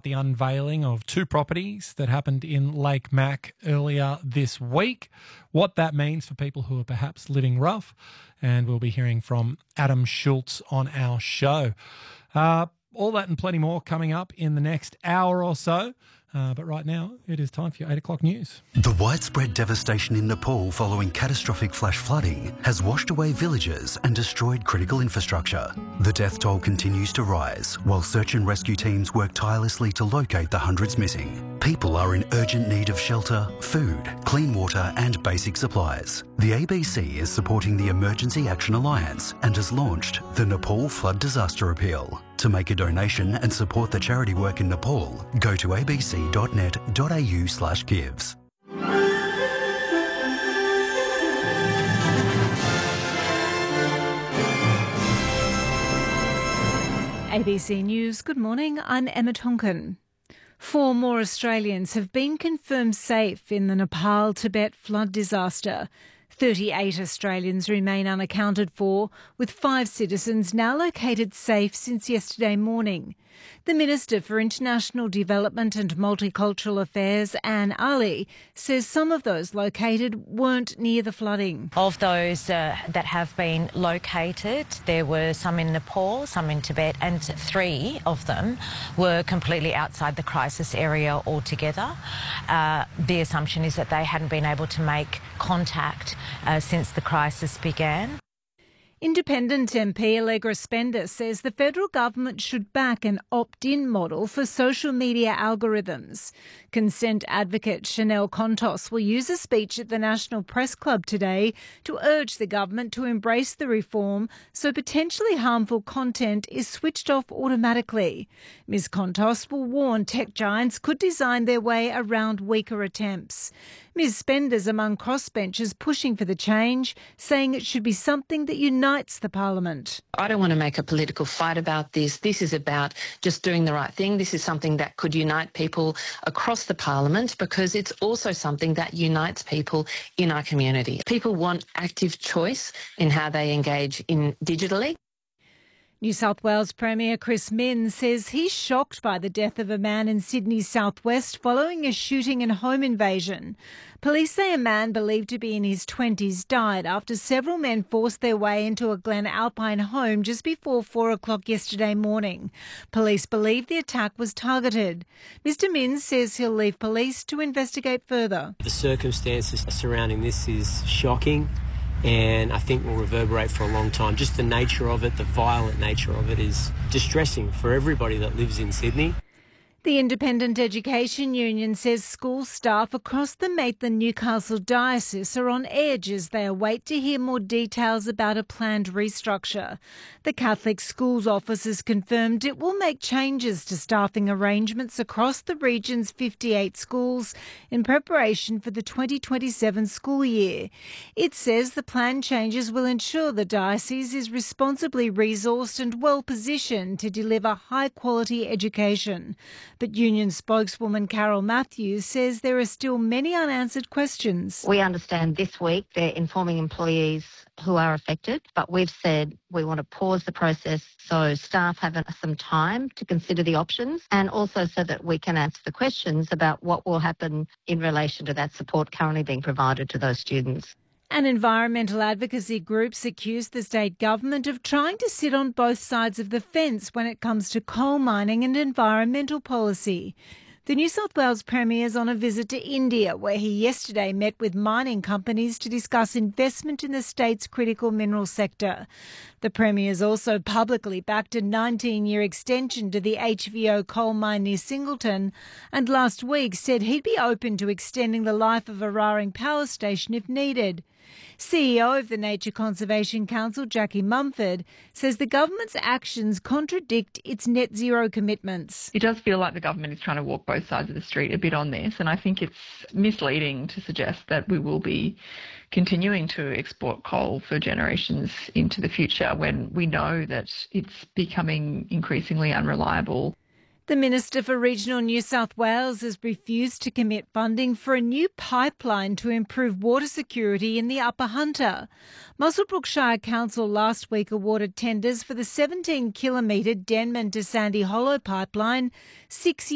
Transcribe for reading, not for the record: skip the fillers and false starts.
the unveiling of two properties that happened in Lake Mac earlier this week, what that means for people who are perhaps living rough, and we'll be hearing from Adam Schultz on our show. All that and plenty more coming up in the next hour or so. But right now, it is time for your 8 o'clock news. The widespread devastation in Nepal following catastrophic flash flooding has washed away villages and destroyed critical infrastructure. The death toll continues to rise while search and rescue teams work tirelessly to locate the hundreds missing. People are in urgent need of shelter, food, clean water and basic supplies. The ABC is supporting the Emergency Action Alliance and has launched the Nepal Flood Disaster Appeal. To make a donation and support the charity work in Nepal, go to abc.net.au/gives. ABC News, good morning, I'm Emma Tonkin. 4 more Australians have been confirmed safe in the Nepal-Tibet flood disaster. 38 Australians remain unaccounted for, with 5 citizens now located safe since yesterday morning. The Minister for International Development and Multicultural Affairs, Anne Ali, says some of those located weren't near the flooding. Of those that have been located, there were some in Nepal, some in Tibet, and 3 of them were completely outside the crisis area altogether. The assumption is that they hadn't been able to make contact since the crisis began. Independent MP Allegra Spender says the federal government should back an opt-in model for social media algorithms. Consent advocate Chanel Contos will use a speech at the National Press Club today to urge the government to embrace the reform so potentially harmful content is switched off automatically. Ms Contos will warn tech giants could design their way around weaker attempts. Ms Spender's among crossbenchers pushing for the change, saying it should be something that unites the parliament. I don't want to make a political fight about this. This is about just doing the right thing. This is something that could unite people across the parliament because it's also something that unites people in our community. People want active choice in how they engage in digitally. New South Wales Premier Chris Minns says he's shocked by the death of a man in Sydney's southwest following a shooting and home invasion. Police say a man believed to be in his 20s died after several men forced their way into a Glen Alpine home just before 4 o'clock yesterday morning. Police believe the attack was targeted. Mr Minns says he'll leave police to investigate further. The circumstances surrounding this is shocking, and I think will reverberate for a long time. Just the nature of it, the violent nature of it is distressing for everybody that lives in Sydney. The Independent Education Union says school staff across the Maitland-Newcastle diocese are on edge as they await to hear more details about a planned restructure. The Catholic Schools Office has confirmed it will make changes to staffing arrangements across the region's 58 schools in preparation for the 2027 school year. It says the planned changes will ensure the diocese is responsibly resourced and well positioned to deliver high-quality education. But union spokeswoman Carol Matthews says there are still many unanswered questions. We understand this week they're informing employees who are affected, but we've said we want to pause the process so staff have some time to consider the options and also so that we can answer the questions about what will happen in relation to that support currently being provided to those students. And environmental advocacy groups accuse the state government of trying to sit on both sides of the fence when it comes to coal mining and environmental policy. The New South Wales Premier is on a visit to India, where he yesterday met with mining companies to discuss investment in the state's critical mineral sector. The Premier has also publicly backed a 19-year extension to the HVO coal mine near Singleton, and last week said he'd be open to extending the life of Eraring Power Station if needed. CEO of the Nature Conservation Council, Jackie Mumford, says the government's actions contradict its net zero commitments. It does feel like the government is trying to walk both sides of the street a bit on this, and I think it's misleading to suggest that we will be continuing to export coal for generations into the future when we know that it's becoming increasingly unreliable. The Minister for Regional New South Wales has refused to commit funding for a new pipeline to improve water security in the Upper Hunter. Muswellbrook Shire Council last week awarded tenders for the 17-kilometre Denman to Sandy Hollow pipeline 6 years